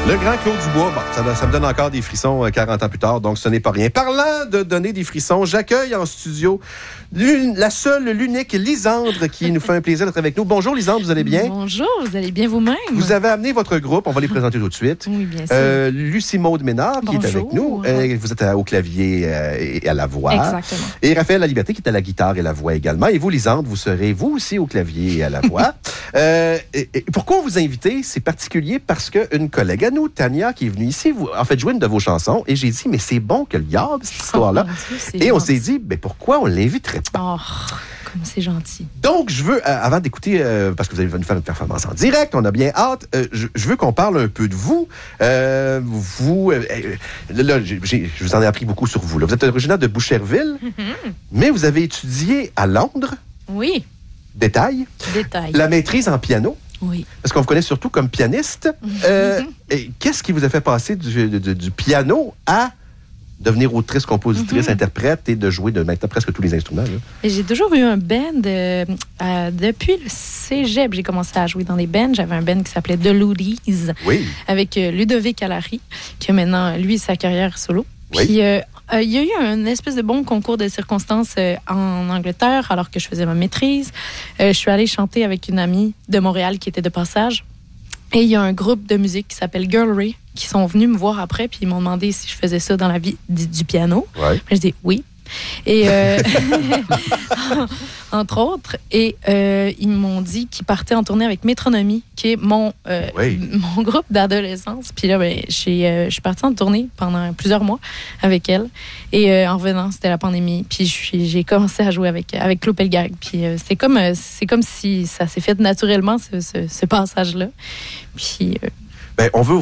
Le grand Claude Dubois, bon, ça me donne encore des frissons 40 ans plus tard, donc ce n'est pas rien. Parlant de donner des frissons, j'accueille en studio la seule, l'unique Lisandre qui nous fait un plaisir d'être avec nous. Bonjour Lisandre, vous allez bien? Bonjour, vous allez bien vous-même? Vous avez amené votre groupe, on va les présenter tout de suite. Oui, bien sûr. Lucie Maude Ménard qui est avec nous. Vous êtes au clavier et à la voix. Exactement. Et Raphaël Laliberté qui est à la guitare et la voix également. Et vous, Lisandre, vous serez vous aussi au clavier et à la voix. Et pourquoi on vous a invité? C'est particulier parce qu'une collègue à nous, Tania, qui est venue ici, en fait jouer une de vos chansons. Et j'ai dit, mais c'est bon que le diable, cette histoire-là. Et on s'est dit, mais pourquoi on l'inviterait pas? Oh, comme c'est gentil. Donc, je veux, avant d'écouter, parce que vous allez nous faire une performance en direct, on a bien hâte, je veux qu'on parle un peu de vous. Là, je vous en ai appris beaucoup sur vous. Là. Vous êtes originaire de Boucherville, mais vous avez étudié à Londres. Oui. Détail. La maîtrise en piano. Oui. Parce qu'on vous connaît surtout comme pianiste. Qu'est-ce qui vous a fait passer du piano à devenir autrice, compositrice, interprète et de jouer de maintenant presque tous les instruments? Là? J'ai toujours eu un band. Depuis le cégep, j'ai commencé à jouer dans des bands. J'avais un band qui s'appelait The Loodies. Oui. Avec Ludovic Allary, qui a maintenant, lui, sa carrière solo. Oui. Puis, il y a eu un espèce de bon concours de circonstances en Angleterre, alors que je faisais ma maîtrise. Je suis allée chanter avec une amie de Montréal qui était de passage. Et il y a un groupe de musique qui s'appelle Girlry qui sont venus me voir après, puis ils m'ont demandé si je faisais ça dans la vie du piano. Ouais. Je dis oui. Et entre autres, et ils m'ont dit qu'ils partaient en tournée avec Métronomie, qui est mon groupe d'adolescence. Puis là, je suis partie en tournée pendant plusieurs mois avec elle. Et en revenant, c'était la pandémie. Puis j'ai commencé à jouer avec Claude Pelgag. Puis c'est comme si ça s'est fait naturellement, ce passage-là. Puis on veut